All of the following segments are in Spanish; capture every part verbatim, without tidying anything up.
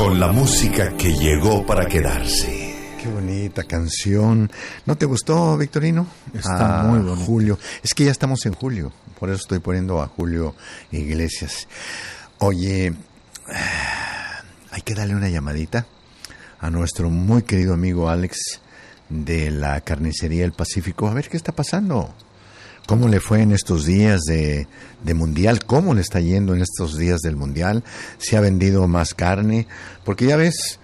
con la música que llegó para quedarse. Qué bonita canción. ¿No te gustó, Victorino? Está ah, muy bonito. Julio. Es que ya estamos en julio, por eso estoy poniendo a Julio Iglesias. Oye, hay que darle una llamadita a nuestro muy querido amigo Alex de la Carnicería El Pacífico, a ver qué está pasando. ¿Cómo le fue en estos días de, de Mundial? ¿Cómo le está yendo en estos días del Mundial? ¿Se ha vendido más carne? Porque ya ves,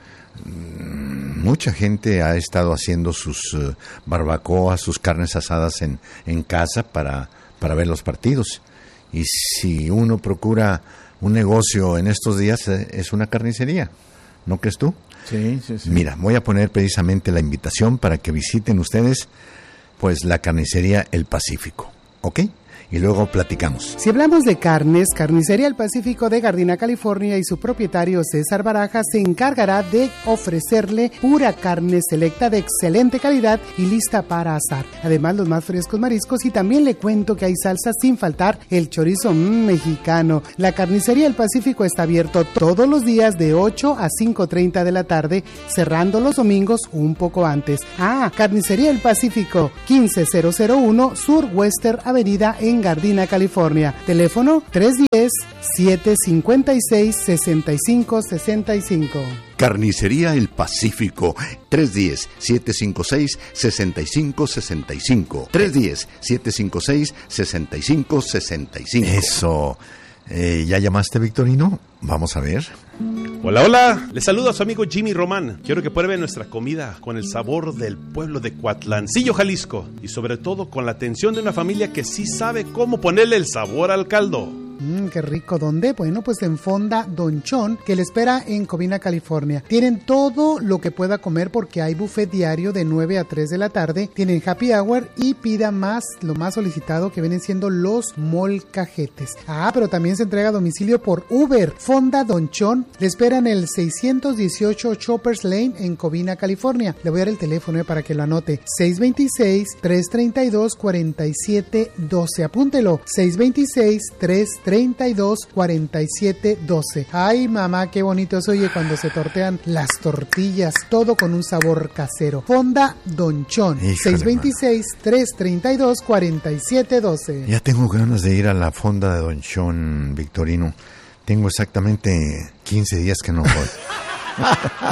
mucha gente ha estado haciendo sus uh, barbacoas, sus carnes asadas en, en casa para, para ver los partidos. Y si uno procura un negocio en estos días, eh, es una carnicería, ¿no crees tú? Sí, sí, sí. Mira, voy a poner precisamente la invitación para que visiten ustedes pues la Carnicería El Pacífico, ¿ok? Y luego platicamos. Si hablamos de carnes, Carnicería El Pacífico de Gardena, California, y su propietario César Barajas se encargará de ofrecerle pura carne selecta de excelente calidad y lista para asar. Además, los más frescos mariscos, y también le cuento que hay salsas sin faltar el chorizo mmm, mexicano. La Carnicería El Pacífico está abierto todos los días de ocho a cinco treinta de la tarde, cerrando los domingos un poco antes. Ah, Carnicería El Pacífico, quince mil uno Sur Western Avenida en Gardena, California. Teléfono tres uno cero, siete cinco seis, seis cinco seis cinco. Carnicería El Pacífico, tres uno cero, siete cinco seis, seis cinco seis cinco. tres uno cero, siete cinco seis, seis cinco seis cinco. Eso. Eh, ¿Ya llamaste, Victorino? Vamos a ver. Hola, hola. Les saludo a su amigo Jimmy Román. Quiero que prueben nuestra comida con el sabor del pueblo de Coatlancillo, Jalisco. Y sobre todo con la atención de una familia que sí sabe cómo ponerle el sabor al caldo. Mmm, qué rico. ¿Dónde? Bueno, pues en Fonda Don Chon, que le espera en Covina, California. Tienen todo lo que pueda comer porque hay buffet diario de nueve a tres de la tarde. Tienen happy hour y pida más, lo más solicitado, que vienen siendo los molcajetes. Ah, pero también se entrega a domicilio por Uber. Fonda Don Chon le esperan el seiscientos dieciocho Choppers Lane en Covina, California. Le voy a dar el teléfono eh, para que lo anote. seis dos seis, tres tres dos, cuatro siete uno dos. Apúntelo. seis dos seis, tres treinta y dos, cuarenta y siete, doce. Ay, mamá, qué bonito se oye cuando se tortean las tortillas, todo con un sabor casero. Fonda Don Chon, seis dos seis, tres treinta y dos, cuarenta y siete, doce. Ya tengo ganas de ir a la Fonda de Don Chon, Victorino. Tengo exactamente quince días que no voy.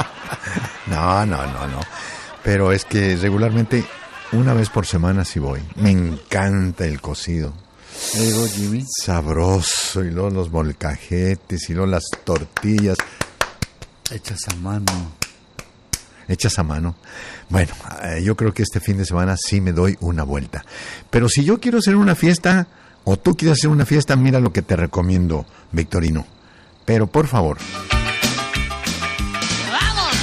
No, no, no, no. Pero es que regularmente una vez por semana sí voy. Me encanta el cocido. ¿Le digo, Jimmy? Sabroso, y luego los molcajetes, y luego las tortillas. Hechas a mano. Hechas a mano. Bueno, eh, yo creo que este fin de semana sí me doy una vuelta. Pero si yo quiero hacer una fiesta, o tú quieres hacer una fiesta, mira lo que te recomiendo, Victorino. Pero por favor. ¡Vamos,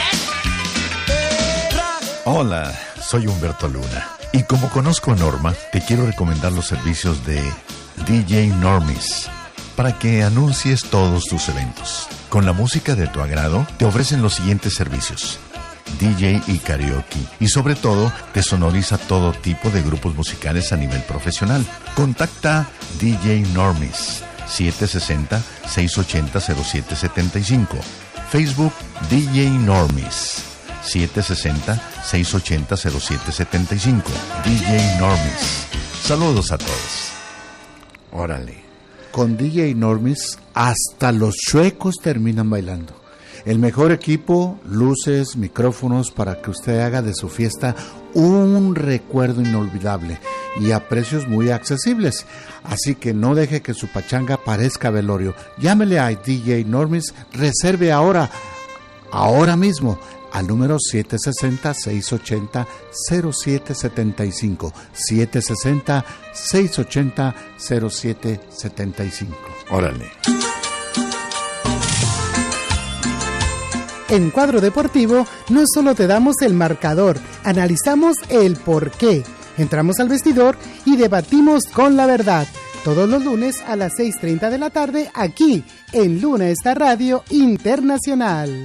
rebeldes! Hola, soy Humberto Luna. Y como conozco a Norma, te quiero recomendar los servicios de D J Normis para que anuncies todos tus eventos. Con la música de tu agrado, te ofrecen los siguientes servicios: D J y karaoke, y sobre todo, te sonoriza todo tipo de grupos musicales a nivel profesional. Contacta D J Normis, siete seis cero, seis ocho cero, cero siete siete cinco. Facebook D J Normis, siete seis cero, seis ocho cero, cero siete siete cinco. D J Normis. Saludos a todos. Órale. Con D J Normis, hasta los chuecos terminan bailando. El mejor equipo, luces, micrófonos para que usted haga de su fiesta un recuerdo inolvidable y a precios muy accesibles. Así que no deje que su pachanga parezca velorio. Llámele a D J Normis, reserve ahora, ahora mismo, al número siete seis cero, seis ocho cero, cero siete siete cinco. siete seis cero, seis ocho cero, cero siete siete cinco. Órale. En Cuadro Deportivo no solo te damos el marcador, analizamos el porqué. Entramos al vestidor y debatimos con la verdad. Todos los lunes a las seis treinta de la tarde aquí en Luna Star Radio Internacional.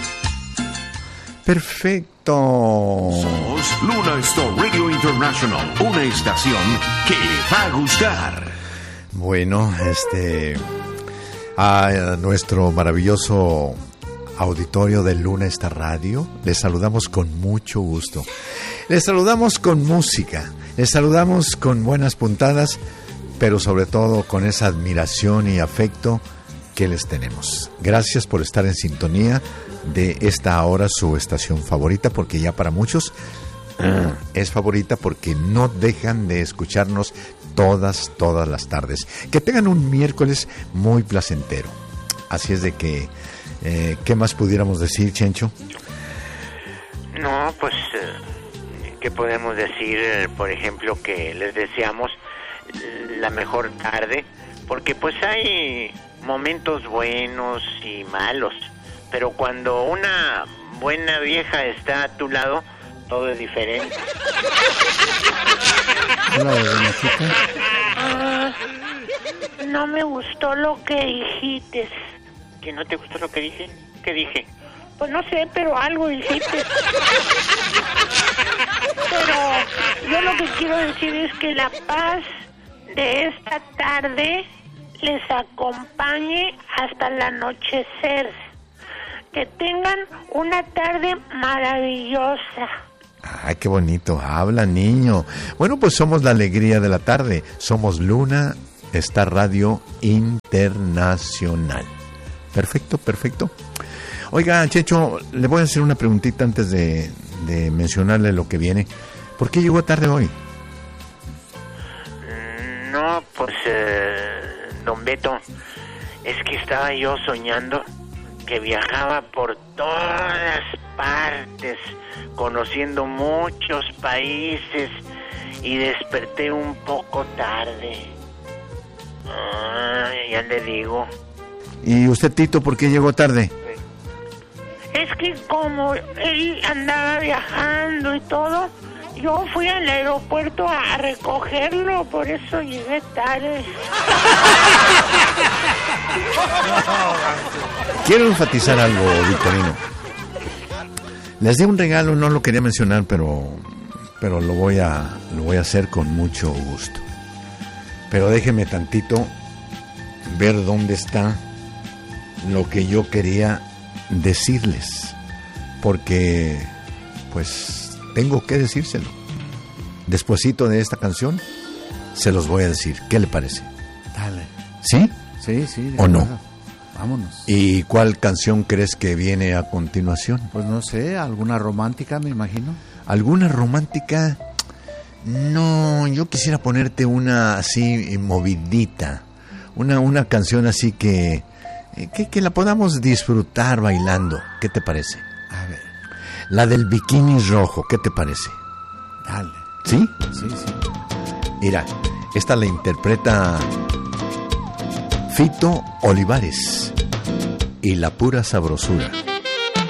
Perfecto. Somos Luna Star Radio International, una estación que le va a gustar. Bueno, este, a nuestro maravilloso auditorio de Luna Star Radio, les saludamos con mucho gusto. Les saludamos con música, les saludamos con buenas puntadas, pero sobre todo con esa admiración y afecto que les tenemos. Gracias por estar en sintonía de esta hora, su estación favorita, porque ya para muchos uh, es favorita porque no dejan de escucharnos todas, todas las tardes. Que tengan un miércoles muy placentero. Así es de que, eh, ¿qué más pudiéramos decir, Chencho? No, pues, eh, ¿qué podemos decir? Por ejemplo, que les deseamos la mejor tarde, porque pues hay momentos buenos y malos, pero cuando una buena vieja está a tu lado, todo es diferente. Hola, doña Chica. Ah, no me gustó lo que dijiste. ¿Que no te gustó lo que dije? ¿Qué dije? Pues no sé, pero algo dijiste. Pero yo lo que quiero decir es que la paz de esta tarde les acompañe hasta el anochecer. Que tengan una tarde maravillosa. Ay, qué bonito habla, niño. Bueno, pues somos la alegría de la tarde. Somos Luna Star Radio Internacional. Perfecto, perfecto. Oiga, Checho, le voy a hacer una preguntita antes de, de mencionarle lo que viene. ¿Por qué llegó tarde hoy? No, pues, eh, don Beto, es que estaba yo soñando que viajaba por todas partes, conociendo muchos países, y desperté un poco tarde. Ah, ya le digo. ¿Y usted, Tito, por qué llegó tarde? Es que como él andaba viajando y todo, yo fui al aeropuerto a recogerlo, por eso llegué tarde. Quiero enfatizar algo, Victorino. Les di un regalo, no lo quería mencionar, pero pero lo voy a lo voy a hacer con mucho gusto. Pero déjenme tantito ver dónde está lo que yo quería decirles, porque pues tengo que decírselo. Despuesito de esta canción se los voy a decir. ¿Qué le parece? Dale. ¿Sí? Sí, sí. ¿O no? Verdad. Vámonos. ¿Y cuál canción crees que viene a continuación? Pues no sé, alguna romántica, me imagino. ¿Alguna romántica? No, yo quisiera ponerte una así movidita. Una, una canción así que, que, que la podamos disfrutar bailando. ¿Qué te parece? A ver. La del bikini rojo, ¿qué te parece? Dale. ¿Sí? Sí, sí. Mira, esta la interpreta Fito Olivares y La Pura Sabrosura.